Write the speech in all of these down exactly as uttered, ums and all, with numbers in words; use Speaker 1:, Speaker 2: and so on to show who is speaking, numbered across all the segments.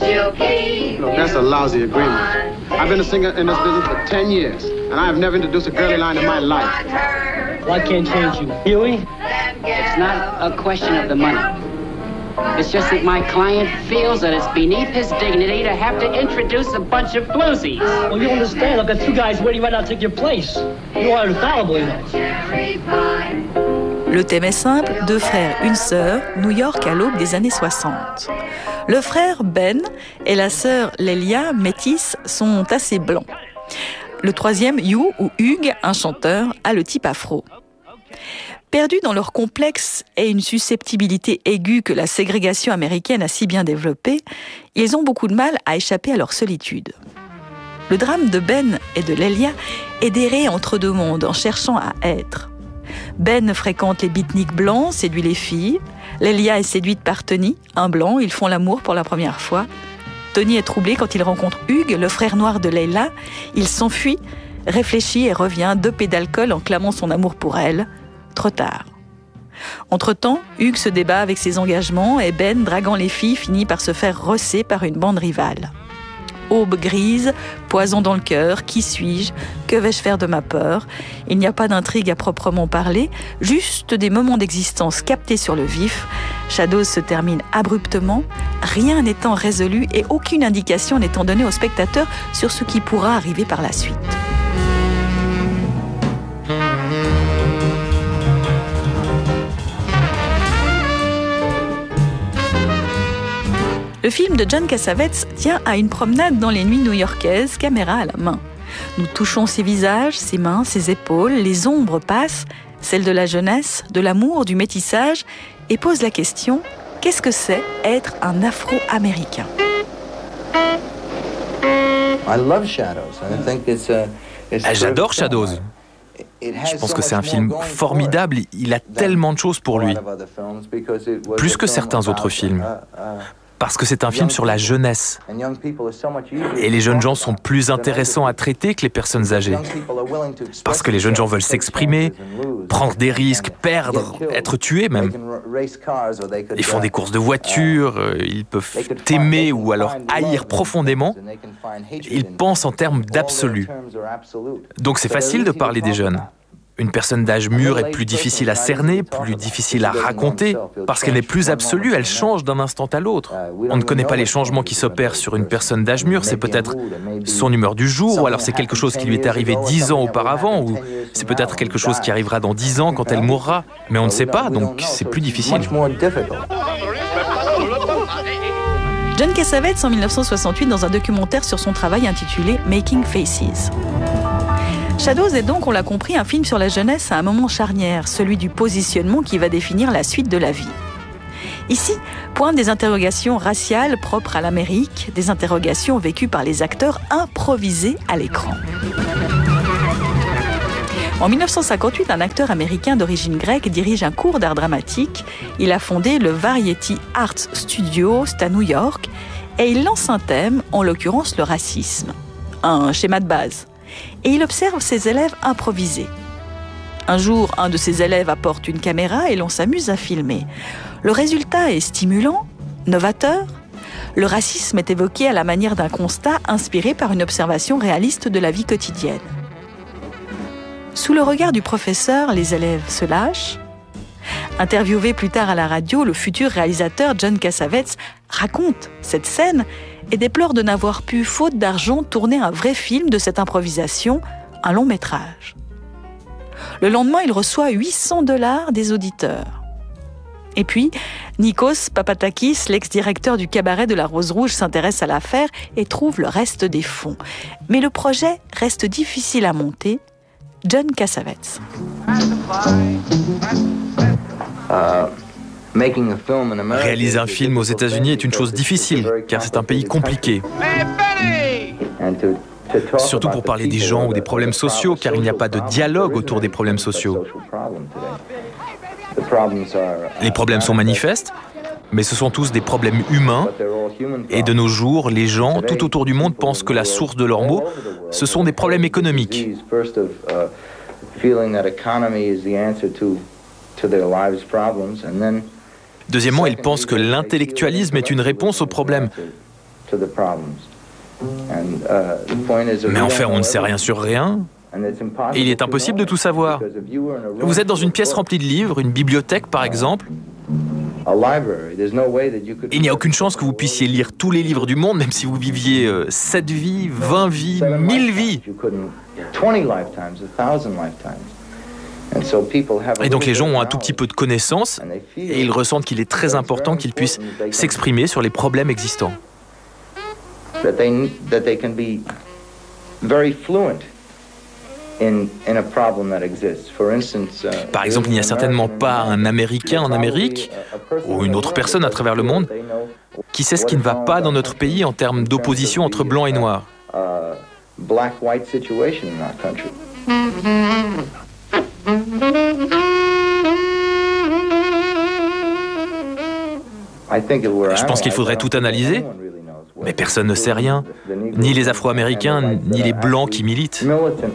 Speaker 1: Look, that's a lousy agreement. I've been a singer in this business for ten years, and I have never introduced a girly line in my life.
Speaker 2: Well, I can't change you. Huey?
Speaker 3: It's not a question of the money. It's just that my client feels that it's beneath his dignity to have to introduce a bunch of bluesies.
Speaker 2: Well, you understand. I've got two guys waiting right now to take your place. You are infallible, you know.
Speaker 4: Le thème est simple, deux frères, une sœur, New York à l'aube des années soixante. Le frère Ben et la sœur Lelia, métisse, sont assez blancs. Le troisième, Hugh ou Hugh, un chanteur, a le type afro. Perdus dans leur complexe et une susceptibilité aiguë que la ségrégation américaine a si bien développée, ils ont beaucoup de mal à échapper à leur solitude. Le drame de Ben et de Lelia est d'errer entre deux mondes en cherchant à être. Ben fréquente les beatniks blancs, séduit les filles. Lelia est séduite par Tony, un blanc, ils font l'amour pour la première fois. Tony est troublé quand il rencontre Hugh, le frère noir de Leila. Il s'enfuit, réfléchit et revient, dopé d'alcool en clamant son amour pour elle. Trop tard. Entre-temps, Hugh se débat avec ses engagements et Ben, draguant les filles, finit par se faire rosser par une bande rivale. Aube grise, poison dans le cœur, qui suis-je? Que vais-je faire de ma peur? Il n'y a pas d'intrigue à proprement parler, juste des moments d'existence captés sur le vif. Shadows se termine abruptement, rien n'étant résolu et aucune indication n'étant donnée au spectateur sur ce qui pourra arriver par la suite. Le film de John Cassavetes tient à une promenade dans les nuits new-yorkaises, caméra à la main. Nous touchons ses visages, ses mains, ses épaules, les ombres passent, celles de la jeunesse, de l'amour, du métissage, et pose la question, qu'est-ce que c'est être un Afro-Américain?
Speaker 5: J'adore Shadows. Je pense que c'est un film formidable, il a tellement de choses pour lui, plus que certains autres films. Parce que c'est un film sur la jeunesse. Et les jeunes gens sont plus intéressants à traiter que les personnes âgées. Parce que les jeunes gens veulent s'exprimer, prendre des risques, perdre, être tués même. Ils font des courses de voitures, ils peuvent t'aimer ou alors haïr profondément. Ils pensent en termes d'absolu. Donc c'est facile de parler des jeunes. Une personne d'âge mûr est plus difficile à cerner, plus difficile à raconter, parce qu'elle n'est plus absolue, elle change d'un instant à l'autre. On ne connaît pas les changements qui s'opèrent sur une personne d'âge mûr, c'est peut-être son humeur du jour, ou alors c'est quelque chose qui lui est arrivé dix ans auparavant, ou c'est peut-être quelque chose qui arrivera dans dix ans quand elle mourra. Mais on ne sait pas, donc c'est plus difficile.
Speaker 4: John Cassavetes en mille neuf cent soixante-huit dans un documentaire sur son travail intitulé « Making Faces ». Shadows est donc, on l'a compris, un film sur la jeunesse à un moment charnière, celui du positionnement qui va définir la suite de la vie. Ici, pointent des interrogations raciales propres à l'Amérique, des interrogations vécues par les acteurs improvisés à l'écran. En mille neuf cent cinquante-huit, un acteur américain d'origine grecque dirige un cours d'art dramatique. Il a fondé le Variety Arts Studio, c'est à New York, et il lance un thème, en l'occurrence le racisme. Un schéma de base. Et il observe ses élèves improviser. Un jour, un de ses élèves apporte une caméra et l'on s'amuse à filmer. Le résultat est stimulant, novateur. Le racisme est évoqué à la manière d'un constat inspiré par une observation réaliste de la vie quotidienne. Sous le regard du professeur, les élèves se lâchent. Interviewé plus tard à la radio, le futur réalisateur John Cassavetes raconte cette scène et déplore de n'avoir pu, faute d'argent, tourner un vrai film de cette improvisation, un long métrage. Le lendemain, il reçoit huit cents dollars des auditeurs. Et puis, Nikos Papatakis, l'ex-directeur du cabaret de la Rose Rouge, s'intéresse à l'affaire et trouve le reste des fonds. Mais le projet reste difficile à monter. John Cassavetes.
Speaker 5: Uh... Réaliser un film aux États-Unis est une chose difficile, car c'est un pays compliqué. Surtout pour parler des gens ou des problèmes sociaux, car il n'y a pas de dialogue autour des problèmes sociaux. Les problèmes sont manifestes, mais ce sont tous des problèmes humains. Et de nos jours, les gens, tout autour du monde, pensent que la source de leurs maux, ce sont des problèmes économiques. Deuxièmement, ils pensent que l'intellectualisme est une réponse aux problèmes. Mais en fait, on ne sait rien sur rien. Et il est impossible de tout savoir. Vous êtes dans une pièce remplie de livres, une bibliothèque par exemple. Il n'y a aucune chance que vous puissiez lire tous les livres du monde, même si vous viviez euh, sept vies, vingt vies, mille vies. Et donc les gens ont un tout petit peu de connaissances et ils ressentent qu'il est très important qu'ils puissent s'exprimer sur les problèmes existants. Par exemple, il n'y a certainement pas un Américain en Amérique ou une autre personne à travers le monde qui sait ce qui ne va pas dans notre pays en termes d'opposition entre blanc et noir. Je pense qu'il faudrait tout analyser, mais personne ne sait rien, ni les Afro-Américains, ni les Blancs qui militent.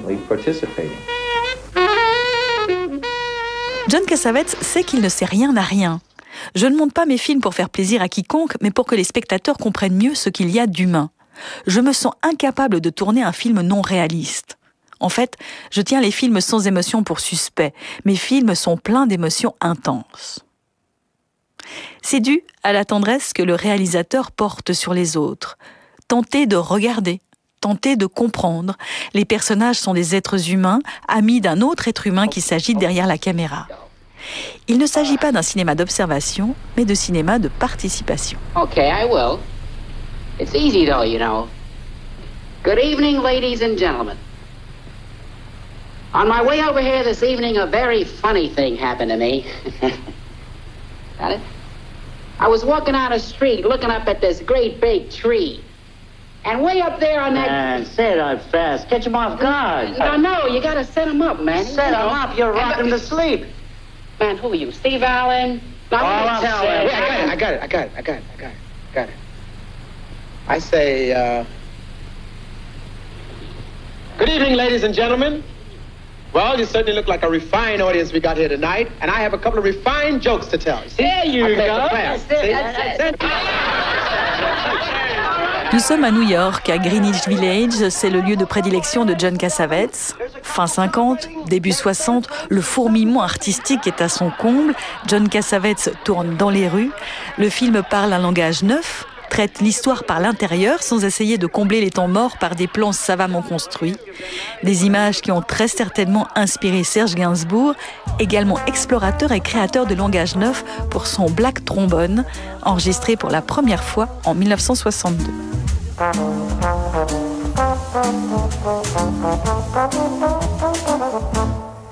Speaker 4: John Cassavetes sait qu'il ne sait rien à rien. Je ne monte pas mes films pour faire plaisir à quiconque, mais pour que les spectateurs comprennent mieux ce qu'il y a d'humain. Je me sens incapable de tourner un film non réaliste. En fait, je tiens les films sans émotion pour suspect. Mes films sont pleins d'émotions intenses. C'est dû à la tendresse que le réalisateur porte sur les autres. Tenter de regarder, tenter de comprendre. Les personnages sont des êtres humains, amis d'un autre être humain qui s'agite derrière la caméra. Il ne s'agit pas d'un cinéma d'observation, mais de cinéma de participation.
Speaker 3: Okay, I will. It's easy though, you know. Good evening, ladies and gentlemen. On my way over here this evening, a very funny thing happened to me. Got it? I was walking down a street looking up at this great big tree. And way up there on that...
Speaker 2: Man, say it out fast. Catch him off guard.
Speaker 3: You don't know. You got to set him up, man.
Speaker 2: Set him up. You're rocking him to sleep.
Speaker 3: Man, who are you? Steve Allen? No,
Speaker 2: All I'm
Speaker 3: tell
Speaker 2: saying-
Speaker 3: you.
Speaker 1: Yeah, I got it, I got it, I got it, I got it, I got it, I got it. I say, uh... Good evening, ladies and gentlemen. Well, you certainly look like a refined audience we got here tonight, and I have a couple of refined jokes to tell. See?
Speaker 2: There you
Speaker 1: I played
Speaker 2: go.
Speaker 1: the class.
Speaker 2: That's it,
Speaker 1: See?
Speaker 2: that's it.
Speaker 4: Nous sommes à New York, à Greenwich Village, c'est le lieu de prédilection de John Cassavetes. Fin cinquante, début soixante, le fourmillement artistique est à son comble. John Cassavetes tourne dans les rues. Le film parle un langage neuf, traite l'histoire par l'intérieur sans essayer de combler les temps morts par des plans savamment construits. Des images qui ont très certainement inspiré Serge Gainsbourg, également explorateur et créateur de langage neuf pour son Black Trombone, enregistré pour la première fois en mille neuf cent soixante-deux.
Speaker 6: Thank you.